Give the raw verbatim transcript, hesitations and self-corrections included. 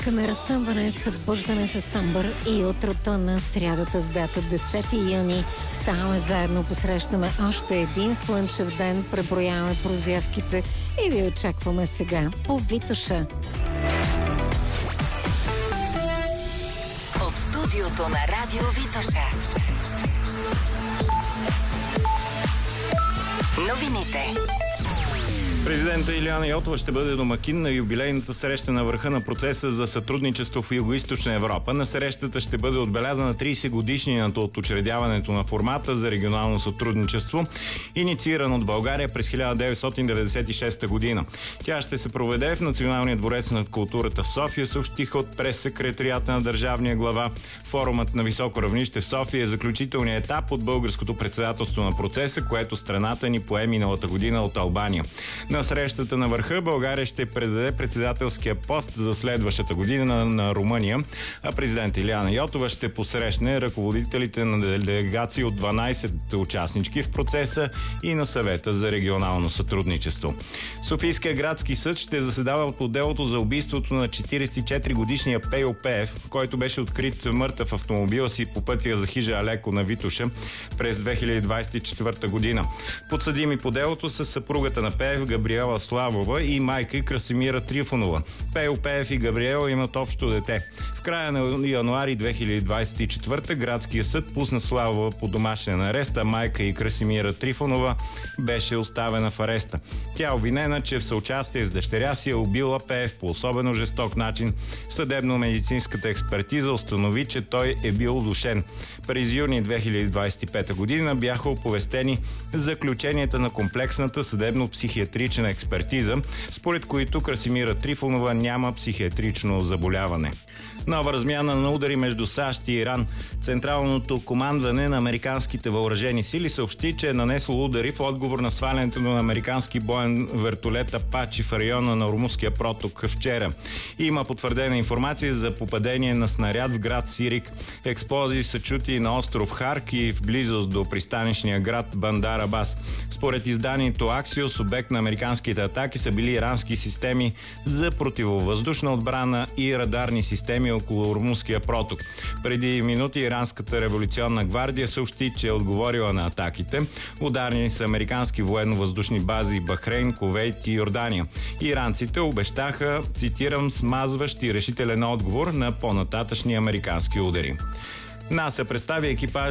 Към разсъмване, събуждане с съмбър и утрото на срядата с дата десети юни ставаме заедно, посрещаме още един слънчев ден, преброяваме прозявките и ви очакваме сега по Витоша. От студиото на Радио Витоша. Новините. Президента Илияна Йотова ще бъде домакин на юбилейната среща на върха на процеса за сътрудничество в Югоизточна Европа. На срещата ще бъде отбелязана тридесет годишнината от учредяването на формата за регионално сътрудничество, иницииран от България през хиляда деветстотин деветдесет и шеста година. Тя ще се проведе в Националния дворец на културата в София, съобщиха от прес-секретарията на държавния глава. Форумът на високо равнище в София е заключителният етап от българското председателство на процеса, което страната ни пое миналата година от Албания. На срещата на върха България ще предаде председателския пост за следващата година на, на Румъния, а президент Илияна Йотова ще посрещне ръководителите на делегации от дванадесет участнички в процеса и на съвета за регионално сътрудничество. Софийския градски съд ще заседава по делото за убийството на четиридесет и четири годишния Пейо Пеев, който беше открит мъртъв в автомобила си по пътя за хижа Алеко на Витоша през две хиляди двадесет и четвърта година. Подсъдими по делото са съпругата на Пеев Габриела Славова и майка и Красимира Трифонова. Пейо Пеев и Габриела имат общо дете. В края на януари две хиляди двадесет и четвърта градския съд пусна Славова по домашен арест, а майка и Красимира Трифонова беше оставена в ареста. Тя е обвинена, че в съучастие с дъщеря си е убила Пеев по особено жесток начин. Съдебно-медицинската експертиза установи, че той е бил удушен. През юни две хиляди двадесет и пета година бяха оповестени заключенията на комплексната съдебно-психиатрична експертиза, според които Красимира Трифонова няма психиатрично заболяване. Нова размяна на удари между САЩ и Иран. Централното командване на американските въоръжени сили съобщи, че е нанесло удари в отговор на свалянето на американски боен вертолет Апачи в района на Ормузския проток вчера. Има потвърдена информация за попадение на снаряд в град Сирик. Експлозии са чути на остров Харк и в близост до пристанищния град Бандар Абас. Според изданието Аксиос, обект на американските атаки са били ирански системи за противовъздушна отбрана и радарни системи около Ормузския проток. Преди минути Иранската революционна гвардия съобщи, че е отговорила на атаките. Ударени са американски военно-въздушни бази Бахрейн, Кувейт и Йордания. Иранците обещаха, цитирам, смазващ и решителен отговор на по-нататъчни американски удари. НАСА представи екипаж